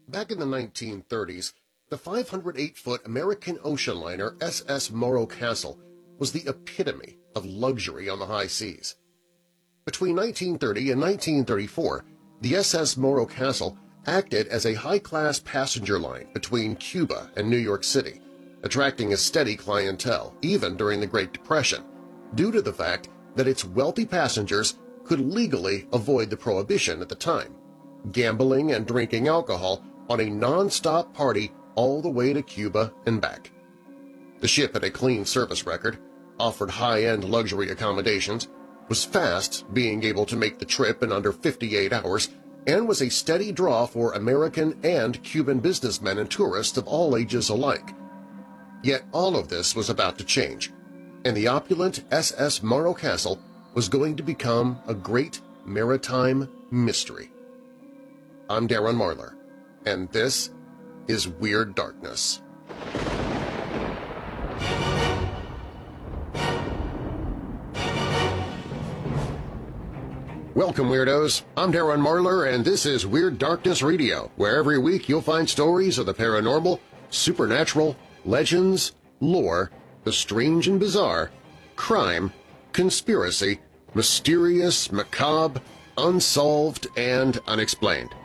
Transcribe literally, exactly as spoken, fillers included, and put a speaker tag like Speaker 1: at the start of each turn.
Speaker 1: Back in the nineteen thirties, the five hundred eight foot American ocean liner S S Morro Castle was the epitome of luxury on the high seas. Between nineteen thirty and nineteen thirty-four, the S S Morro Castle acted as a high-class passenger line between Cuba and New York City, attracting a steady clientele even during the Great Depression, due to the fact that its wealthy passengers could legally avoid the prohibition at the time, gambling and drinking alcohol on a non-stop party all the way to Cuba and back. The ship had a clean service record, offered high-end luxury accommodations, was fast, being able to make the trip in under fifty-eight hours, and was a steady draw for American and Cuban businessmen and tourists of all ages alike. Yet all of this was about to change, and the opulent S S Morro Castle was going to become a great maritime mystery. I'm Darren Marlar, and this is Weird Darkness. Welcome, Weirdos! I'm Darren Marlar, and this is Weird Darkness Radio, where every week you'll find stories of the paranormal, supernatural, legends, lore, the strange and bizarre, crime, conspiracy, mysterious, macabre, unsolved, and unexplained.